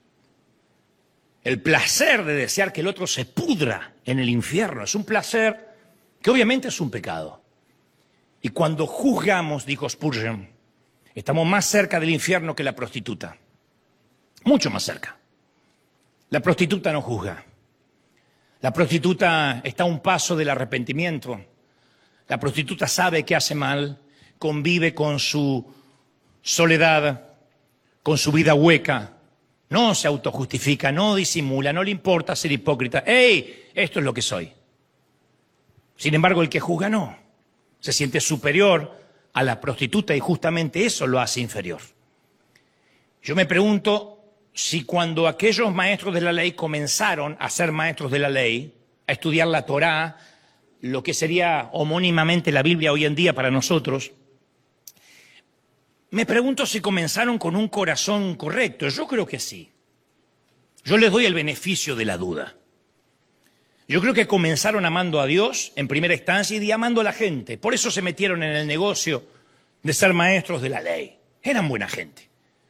El placer de desear que el otro se pudra en el infierno es un placer que obviamente es un pecado. Y cuando juzgamos, dijo Spurgeon, estamos más cerca del infierno que la prostituta. Mucho más cerca. La prostituta no juzga. La prostituta está a un paso del arrepentimiento. La prostituta sabe que hace mal, convive con su soledad, con su vida hueca. No se autojustifica, no disimula, no le importa ser hipócrita. ¡Ey! Esto es lo que soy. Sin embargo, el que juzga no. Se siente superior a la prostituta y justamente eso lo hace inferior. Yo me pregunto si cuando aquellos maestros de la ley comenzaron a ser maestros de la ley, a estudiar la Torá, lo que sería homónimamente la Biblia hoy en día para nosotros, me pregunto si comenzaron con un corazón correcto. Yo creo que sí. Yo les doy el beneficio de la duda. Yo creo que comenzaron amando a Dios en primera instancia y amando a la gente. Por eso se metieron en el negocio de ser maestros de la ley. Eran buena gente.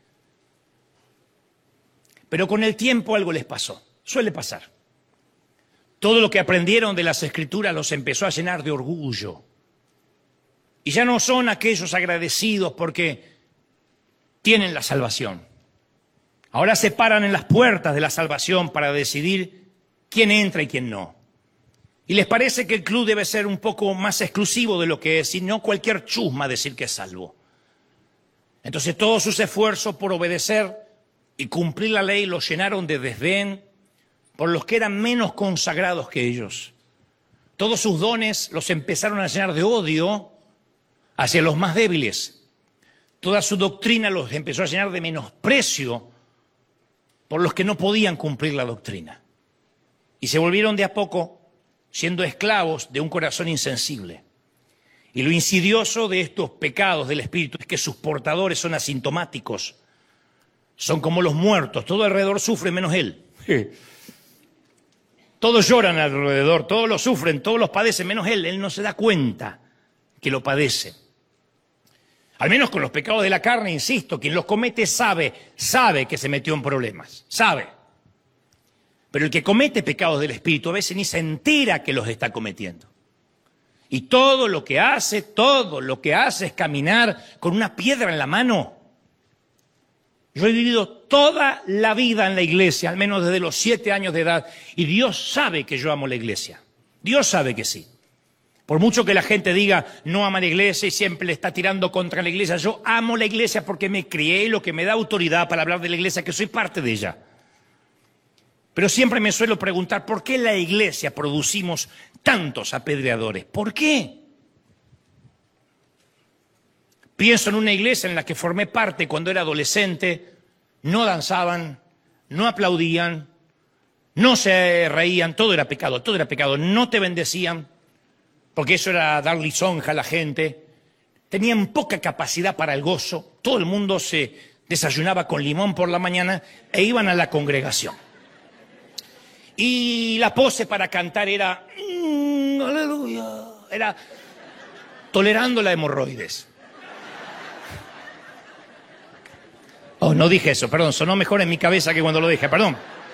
Pero con el tiempo algo les pasó. Suele pasar. Todo lo que aprendieron de las Escrituras los empezó a llenar de orgullo. Y ya no son aquellos agradecidos porque tienen la salvación. Ahora se paran en las puertas de la salvación para decidir quién entra y quién no. Y les parece que el club debe ser un poco más exclusivo de lo que es, y no cualquier chusma decir que es salvo. Entonces todos sus esfuerzos por obedecer y cumplir la ley los llenaron de desdén por los que eran menos consagrados que ellos. Todos sus dones los empezaron a llenar de odio hacia los más débiles. Toda su doctrina los empezó a llenar de menosprecio por los que no podían cumplir la doctrina. Y se volvieron de a poco siendo esclavos de un corazón insensible. Y lo insidioso de estos pecados del espíritu es que sus portadores son asintomáticos. Son como los muertos, todo alrededor sufre menos él. Todos lloran alrededor, todos lo sufren, todos los padecen menos él. Él no se da cuenta que lo padece. Al menos con los pecados de la carne, insisto, quien los comete sabe, sabe que se metió en problemas, sabe. Pero el que comete pecados del espíritu a veces ni se entera que los está cometiendo. Y todo lo que hace, todo lo que hace es caminar con una piedra en la mano. Yo he vivido toda la vida en la iglesia, al menos desde los siete años de edad, y Dios sabe que yo amo la iglesia. Dios sabe que sí. Por mucho que la gente diga, no ama la iglesia y siempre le está tirando contra la iglesia, yo amo la iglesia porque me crié, lo que me da autoridad para hablar de la iglesia, que soy parte de ella. Pero siempre me suelo preguntar, ¿por qué en la iglesia producimos tantos apedreadores? ¿Por qué? Pienso en una iglesia en la que formé parte cuando era adolescente, no danzaban, no aplaudían, no se reían, todo era pecado, todo era pecado, no te bendecían, porque eso era dar lisonja a la gente, tenían poca capacidad para el gozo, todo el mundo se desayunaba con limón por la mañana e iban a la congregación. Y la pose para cantar era, mmm, aleluya, era tolerando la hemorroides. Oh, no dije eso, perdón, sonó mejor en mi cabeza que cuando lo dije, perdón.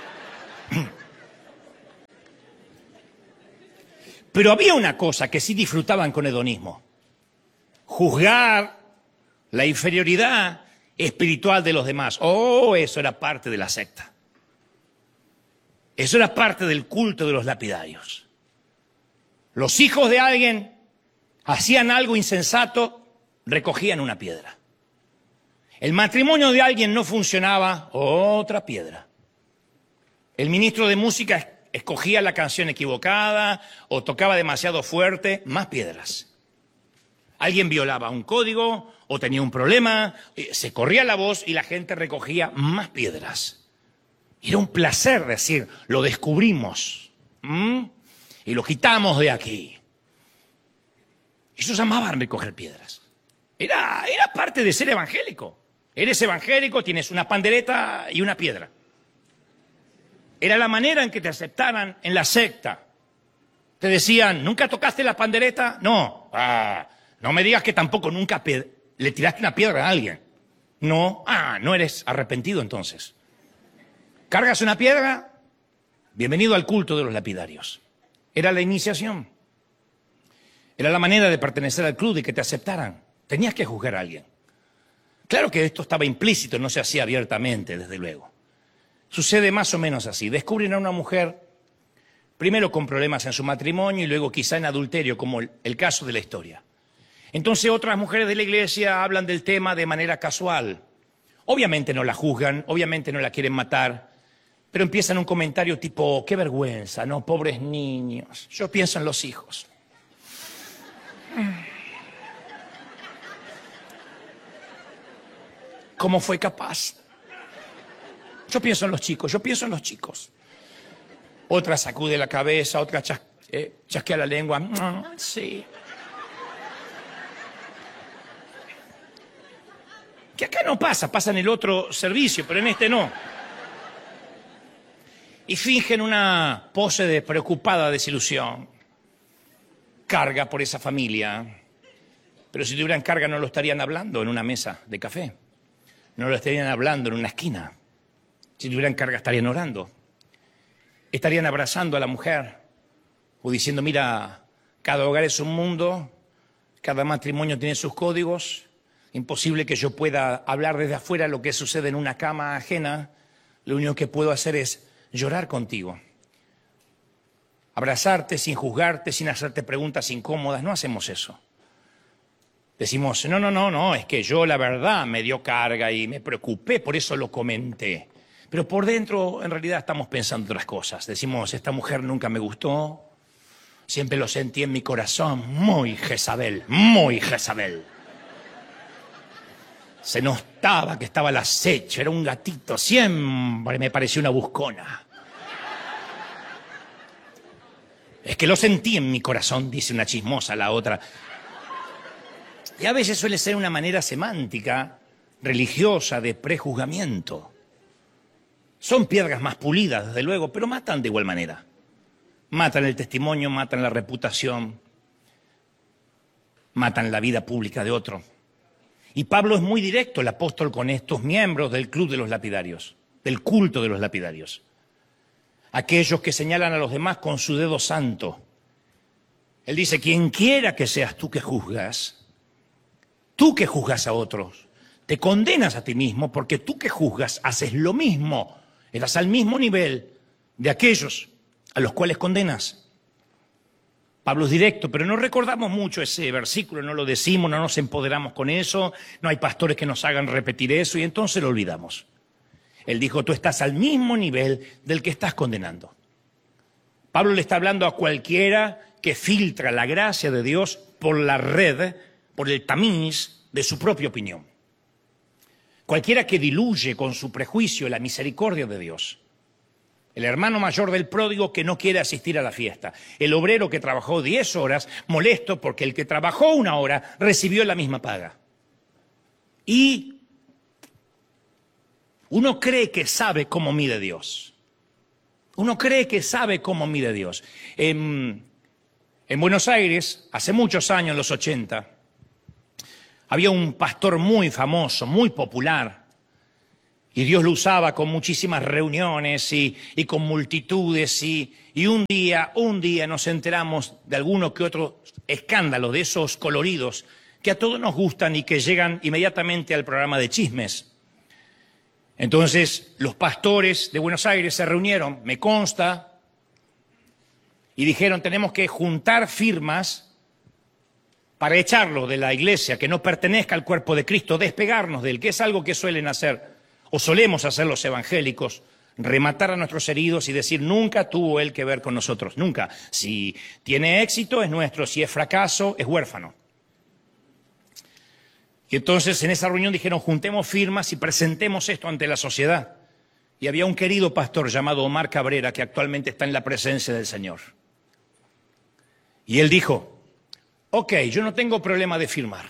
Pero había una cosa que sí disfrutaban con hedonismo: juzgar la inferioridad espiritual de los demás. Oh, eso era parte de la secta. Eso era parte del culto de los lapidarios. Los hijos de alguien hacían algo insensato, recogían una piedra. El matrimonio de alguien no funcionaba, otra piedra. El ministro de música escogía la canción equivocada o tocaba demasiado fuerte, más piedras. Alguien violaba un código o tenía un problema, se corría la voz y la gente recogía más piedras. Era un placer decir, lo descubrimos, ¿m? Y lo quitamos de aquí. Ellos amaban recoger piedras. Era, era parte de ser evangélico. Eres evangélico, tienes una pandereta y una piedra. Era la manera en que te aceptaran en la secta. Te decían, ¿nunca tocaste la pandereta? No. Ah, no me digas que tampoco nunca le tiraste una piedra a alguien. No. Ah, no eres arrepentido entonces. ¿Cargas una piedra? Bienvenido al culto de los lapidarios. Era la iniciación. Era la manera de pertenecer al club y que te aceptaran. Tenías que juzgar a alguien. Claro que esto estaba implícito, no se hacía abiertamente, desde luego. Sucede más o menos así. Descubren a una mujer, primero con problemas en su matrimonio y luego quizá en adulterio, como el, el caso de la historia. Entonces otras mujeres de la iglesia hablan del tema de manera casual. Obviamente no la juzgan, obviamente no la quieren matar, pero empiezan un comentario tipo, qué vergüenza, ¿no? Pobres niños. Yo pienso en los hijos. ¿Cómo fue capaz? Yo pienso en los chicos, yo pienso en los chicos. Otra sacude la cabeza, otra chas, eh, chasquea la lengua. Mm, sí. Que acá no pasa, pasa en el otro servicio, pero en este no. Y fingen una pose de preocupada desilusión. Carga por esa familia. Pero si tuvieran carga no lo estarían hablando en una mesa de café. No lo estarían hablando en una esquina. Si tuvieran carga estarían orando. Estarían abrazando a la mujer o diciendo, mira, cada hogar es un mundo, cada matrimonio tiene sus códigos, imposible que yo pueda hablar desde afuera lo que sucede en una cama ajena, lo único que puedo hacer es llorar contigo. Abrazarte sin juzgarte, sin hacerte preguntas incómodas, no hacemos eso. Decimos, no, no, no, no, es que yo la verdad me dio carga y me preocupé, por eso lo comenté. Pero por dentro, en realidad, estamos pensando otras cosas. Decimos, esta mujer nunca me gustó, siempre lo sentí en mi corazón, muy Jezabel, muy Jezabel. Se notaba que estaba al acecho, era un gatito, siempre me pareció una buscona. Es que lo sentí en mi corazón, dice una chismosa la otra. Y a veces suele ser una manera semántica, religiosa, de prejuzgamiento. Son piedras más pulidas, desde luego, pero matan de igual manera. Matan el testimonio, matan la reputación, matan la vida pública de otro. Y Pablo es muy directo, el apóstol, con estos miembros del club de los lapidarios, del culto de los lapidarios. Aquellos que señalan a los demás con su dedo santo. Él dice, quien quiera que seas tú que juzgas, tú que juzgas a otros, te condenas a ti mismo porque tú que juzgas haces lo mismo, estás al mismo nivel de aquellos a los cuales condenas. Pablo es directo, pero no recordamos mucho ese versículo, no lo decimos, no nos empoderamos con eso, no hay pastores que nos hagan repetir eso y entonces lo olvidamos. Él dijo, tú estás al mismo nivel del que estás condenando. Pablo le está hablando a cualquiera que filtra la gracia de Dios por la red, por el tamiz de su propia opinión. Cualquiera que diluye con su prejuicio la misericordia de Dios. El hermano mayor del pródigo que no quiere asistir a la fiesta. El obrero que trabajó diez horas, molesto porque el que trabajó una hora recibió la misma paga. Y uno cree que sabe cómo mide Dios. Uno cree que sabe cómo mide Dios. En, en Buenos Aires, hace muchos años, en los ochenta, había un pastor muy famoso, muy popular, Y Dios lo usaba con muchísimas reuniones y, y con multitudes. Y, y un día, un día nos enteramos de alguno que otro escándalo, de esos coloridos que a todos nos gustan y que llegan inmediatamente al programa de chismes. Entonces los pastores de Buenos Aires se reunieron, me consta, y dijeron: tenemos que juntar firmas para echarlo de la iglesia, que no pertenezca al cuerpo de Cristo, despegarnos de él, que es algo que suelen hacer o solemos hacer los evangélicos, rematar a nuestros heridos y decir: nunca tuvo él que ver con nosotros, nunca. Si tiene éxito es nuestro, si es fracaso es huérfano. Y entonces en esa reunión dijeron: juntemos firmas y presentemos esto ante la sociedad. Y había un querido pastor llamado Omar Cabrera que actualmente está en la presencia del Señor. Y él dijo: ok, yo no tengo problema de firmar,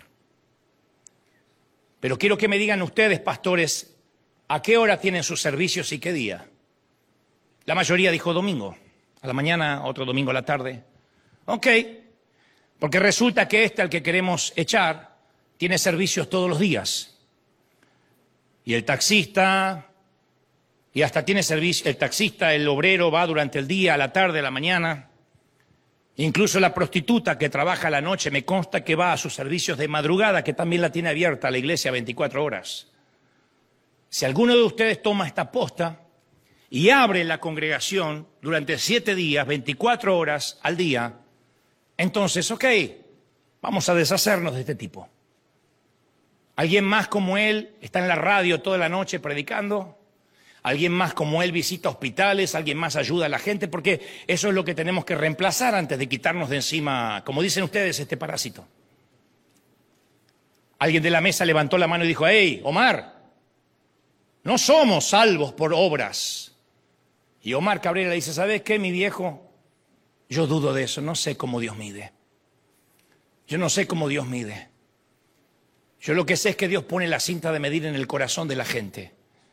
pero quiero que me digan ustedes, pastores, ¿a qué hora tienen sus servicios y qué día? La mayoría dijo domingo, a la mañana, otro domingo a la tarde. Ok, porque resulta que este al que queremos echar tiene servicios todos los días. Y el taxista, y hasta tiene servicio, el taxista, el obrero va durante el día, a la tarde, a la mañana. Incluso la prostituta que trabaja a la noche, me consta que va a sus servicios de madrugada, que también la tiene abierta la iglesia veinticuatro horas. Si alguno de ustedes toma esta posta y abre la congregación durante siete días, veinticuatro horas al día, entonces, ok, vamos a deshacernos de este tipo. ¿Alguien más como él está en la radio toda la noche predicando? ¿Alguien más como él visita hospitales? ¿Alguien más ayuda a la gente? Porque eso es lo que tenemos que reemplazar antes de quitarnos de encima, como dicen ustedes, este parásito. Alguien de la mesa levantó la mano y dijo: hey, Omar, no somos salvos por obras. Y Omar Cabrera le dice: ¿sabes qué, mi viejo? Yo dudo de eso, no sé cómo Dios mide. Yo no sé cómo Dios mide. Yo lo que sé es que Dios pone la cinta de medir en el corazón de la gente.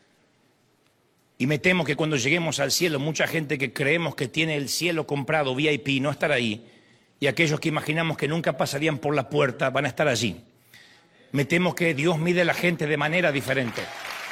Y me temo que cuando lleguemos al cielo, mucha gente que creemos que tiene el cielo comprado, V I P, no estará ahí. Y aquellos que imaginamos que nunca pasarían por la puerta van a estar allí. Me temo que Dios mide a la gente de manera diferente.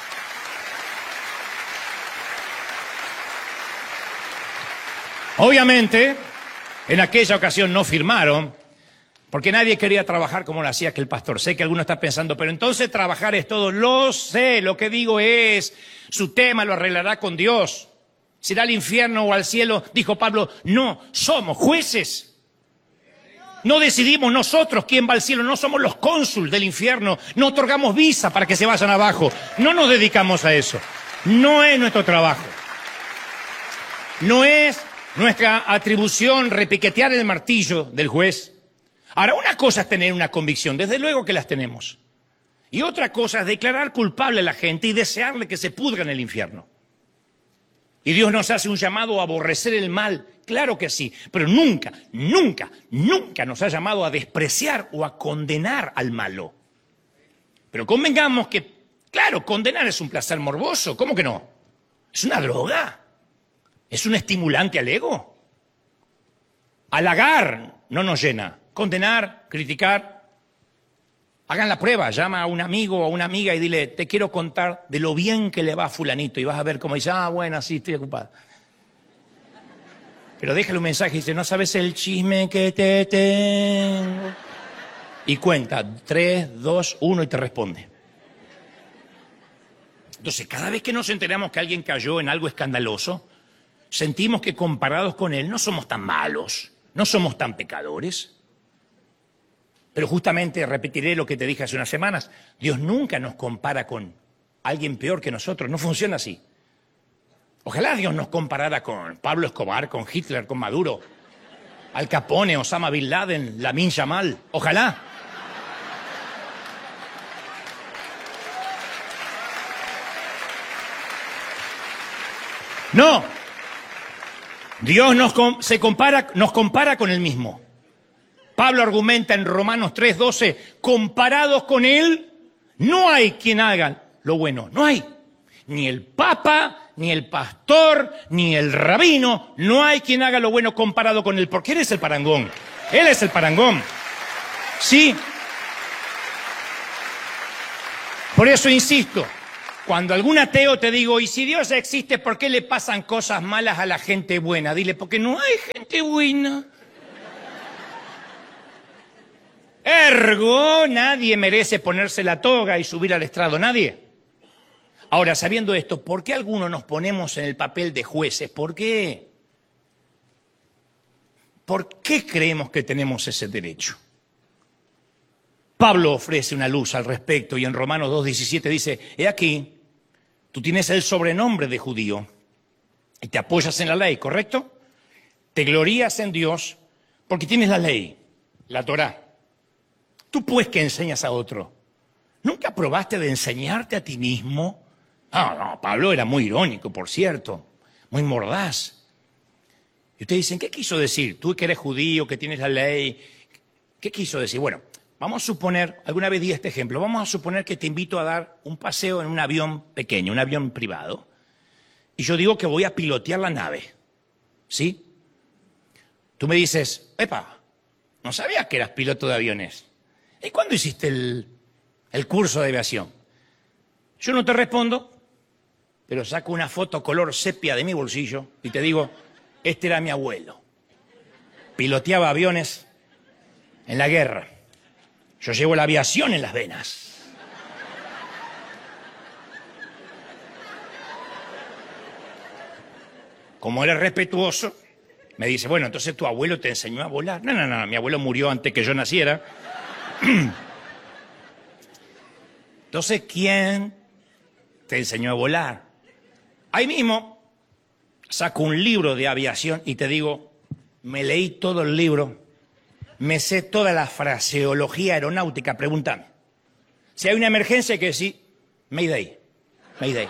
Obviamente, en aquella ocasión no firmaron, porque nadie quería trabajar como lo hacía aquel pastor. Sé que alguno está pensando: pero entonces trabajar es todo. Lo sé, lo que digo es, su tema lo arreglará con Dios. Si irá al infierno o al cielo, dijo Pablo, no, somos jueces. No decidimos nosotros quién va al cielo, no somos los cónsules del infierno, no otorgamos visa para que se vayan abajo. No nos dedicamos a eso. No es nuestro trabajo. No es nuestra atribución repiquetear el martillo del juez. Ahora, una cosa es tener una convicción, desde luego que las tenemos. Y otra cosa es declarar culpable a la gente y desearle que se pudra en el infierno. Y Dios nos hace un llamado a aborrecer el mal, claro que sí, pero nunca, nunca, nunca nos ha llamado a despreciar o a condenar al malo. Pero convengamos que, claro, condenar es un placer morboso, ¿cómo que no? Es una droga, es un estimulante al ego. Halagar no nos llena. Condenar, criticar, hagan la prueba, llama a un amigo o a una amiga y dile: te quiero contar de lo bien que le va a fulanito, y vas a ver cómo dice: ah, bueno, sí, estoy ocupada. Pero déjale un mensaje y dice: no sabes el chisme que te tengo. Y cuenta, tres, dos, uno y te responde. Entonces, cada vez que nos enteramos que alguien cayó en algo escandaloso, sentimos que comparados con él no somos tan malos, no somos tan pecadores. Pero justamente repetiré lo que te dije hace unas semanas: Dios nunca nos compara con alguien peor que nosotros, no funciona así. Ojalá Dios nos comparara con Pablo Escobar, con Hitler, con Maduro, Al Capone, Osama Bin Laden, Lamin Yamal, ojalá. No, Dios nos, se compara, nos compara con Él mismo. Pablo argumenta en Romanos tres doce, comparados con Él, no hay quien haga lo bueno, no hay. Ni el Papa, ni el pastor, ni el rabino, no hay quien haga lo bueno comparado con Él, porque Él es el parangón, Él es el parangón. Sí. Por eso insisto, Cuando algún ateo te digo, y si Dios existe, ¿por qué le pasan cosas malas a la gente buena? Dile, porque no hay gente buena. Ergo, nadie merece ponerse la toga y subir al estrado, nadie. Ahora, sabiendo esto, ¿por qué algunos nos ponemos en el papel de jueces? ¿Por qué? ¿Por qué creemos que tenemos ese derecho? Pablo ofrece una luz al respecto y en Romanos dos diecisiete dice, he aquí, tú tienes el sobrenombre de judío y te apoyas en la ley, ¿correcto? Te glorías en Dios porque tienes la ley, la Torá. Tú pues que enseñas a otro, ¿nunca probaste de enseñarte a ti mismo? Ah, no, Pablo era muy irónico, por cierto, muy mordaz. Y ustedes dicen, ¿qué quiso decir? Tú que eres judío, que tienes la ley, ¿qué quiso decir? Bueno, vamos a suponer, alguna vez di este ejemplo, vamos a suponer que te invito a dar un paseo en un avión pequeño, un avión privado, y yo digo que voy a pilotear la nave, ¿sí? Tú me dices, epa, no sabía que eras piloto de aviones. ¿Y cuándo hiciste el, el curso de aviación? Yo no te respondo, pero saco una foto color sepia de mi bolsillo y te digo, este era mi abuelo. Piloteaba aviones en la guerra. Yo llevo la aviación en las venas. Como eres respetuoso, me dice, bueno, entonces tu abuelo te enseñó a volar. No, no, no, mi abuelo murió antes que yo naciera. Entonces, ¿quién te enseñó a volar? Ahí mismo saco un libro de aviación y te digo, me leí todo el libro, me sé toda la fraseología aeronáutica, pregúntame. Si hay una emergencia hay que decir, Mayday, Mayday.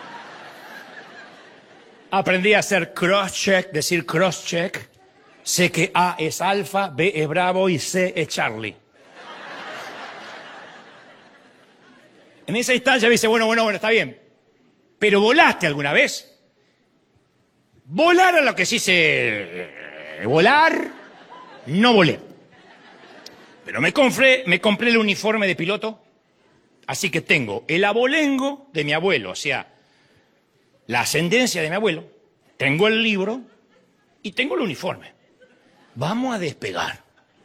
Aprendí a hacer cross-check, decir cross-check. Sé que A es alfa, B es bravo y C es Charlie. En esa instancia me dice, bueno, bueno, bueno, está bien. ¿Pero volaste alguna vez? Volar a lo que sí se... Volar, no volé. Pero me compré, me compré el uniforme de piloto, así que tengo el abolengo de mi abuelo, o sea, la ascendencia de mi abuelo, tengo el libro y tengo el uniforme. Vamos a despegar.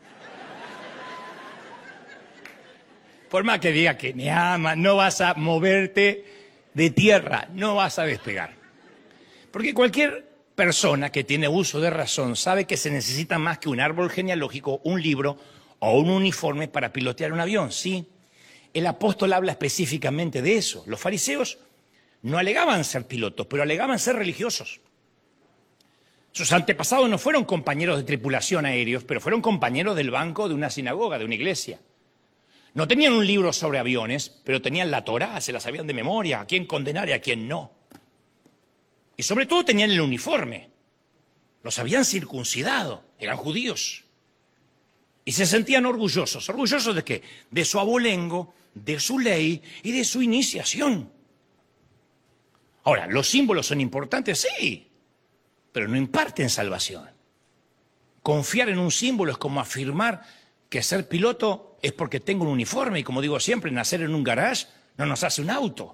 Por más que diga que me ama, no vas a moverte de tierra, no vas a despegar. Porque cualquier persona que tiene uso de razón sabe que se necesita más que un árbol genealógico, un libro o un uniforme para pilotear un avión, ¿sí? El apóstol habla específicamente de eso. Los fariseos no alegaban ser pilotos, pero alegaban ser religiosos. Sus antepasados no fueron compañeros de tripulación aéreos, pero fueron compañeros del banco de una sinagoga, de una iglesia. No tenían un libro sobre aviones, pero tenían la Torá, se la sabían de memoria, a quién condenar y a quién no. Y sobre todo tenían el uniforme. Los habían circuncidado, eran judíos. Y se sentían orgullosos. ¿Orgullosos de qué? De su abolengo, de su ley y de su iniciación. Ahora, ¿los símbolos son importantes? Sí, pero no imparten salvación. Confiar en un símbolo es como afirmar que ser piloto es porque tengo un uniforme y, como digo siempre, nacer en un garage no nos hace un auto.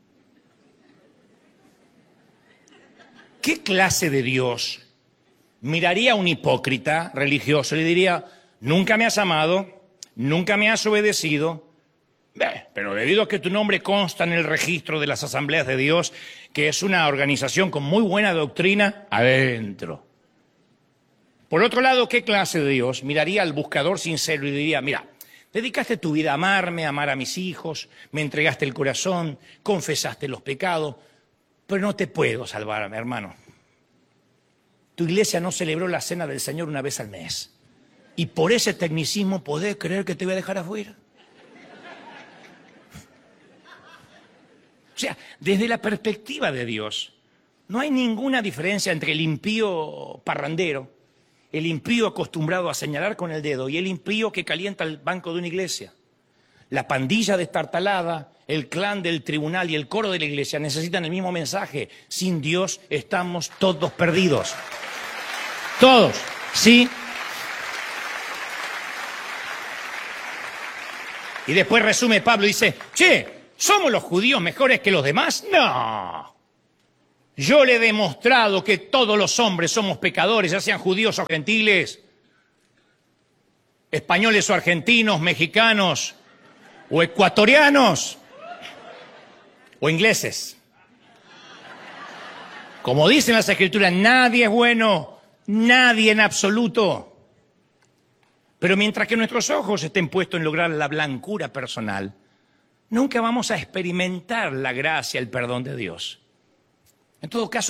¿Qué clase de Dios miraría a un hipócrita religioso y le diría, nunca me has amado, nunca me has obedecido, eh, pero debido a que tu nombre consta en el registro de las Asambleas de Dios, que es una organización con muy buena doctrina, adentro? Por otro lado, ¿qué clase de Dios miraría al buscador sincero y diría, mira, dedicaste tu vida a amarme, a amar a mis hijos, me entregaste el corazón, confesaste los pecados, pero no te puedo salvar, hermano. Tu iglesia no celebró la cena del Señor una vez al mes. Y por ese tecnicismo podés creer que te voy a dejar afuera. O sea, desde la perspectiva de Dios, no hay ninguna diferencia entre el impío parrandero, el impío acostumbrado a señalar con el dedo y el impío que calienta el banco de una iglesia. La pandilla destartalada, el clan del tribunal y el coro de la iglesia necesitan el mismo mensaje. Sin Dios estamos todos perdidos. Todos, ¿sí? Y después resume Pablo y dice, che, ¿Somos los judíos mejores que los demás? No. Yo le he demostrado que todos los hombres somos pecadores, ya sean judíos o gentiles, españoles o argentinos, mexicanos o ecuatorianos o ingleses. Como dicen las Escrituras, nadie es bueno, nadie en absoluto. Pero mientras que nuestros ojos estén puestos en lograr la blancura personal, nunca vamos a experimentar la gracia, el perdón de Dios. En todo caso,